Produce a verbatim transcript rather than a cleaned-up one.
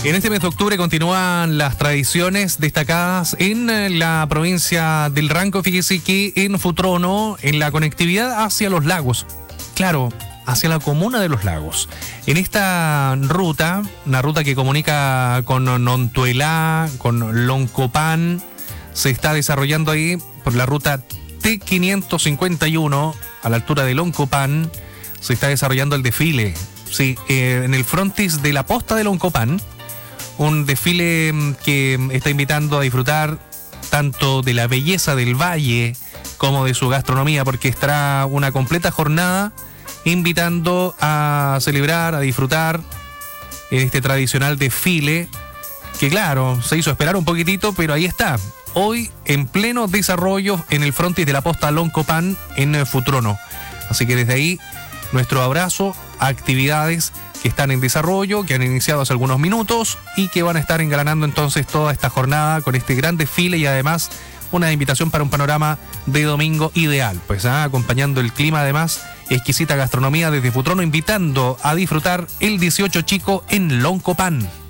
En este mes de octubre continúan las tradiciones destacadas en la provincia del Ranco. Fíjese que en Futrono, en la conectividad hacia los lagos, claro, hacia la comuna de los lagos. En esta ruta, una ruta que comunica con Nontuelá, con Loncopan, se está desarrollando ahí por la ruta T quinientos cincuenta y uno, a la altura de Loncopan, se está desarrollando el desfile. Sí, eh, en el frontis de la posta de Loncopan, un desfile que está invitando a disfrutar tanto de la belleza del valle como de su gastronomía, porque estará una completa jornada invitando a celebrar, a disfrutar este tradicional desfile que, claro, se hizo esperar un poquitito, pero ahí está, hoy en pleno desarrollo en el frontis de la posta Loncopan en Futrono. Así que desde ahí nuestro abrazo a actividades que están en desarrollo, que han iniciado hace algunos minutos y que van a estar engalanando entonces toda esta jornada con este gran desfile y además una invitación para un panorama de domingo ideal, pues ¿ah? acompañando el clima, además exquisita gastronomía desde Futrono, invitando a disfrutar el dieciocho chico en Loncopan.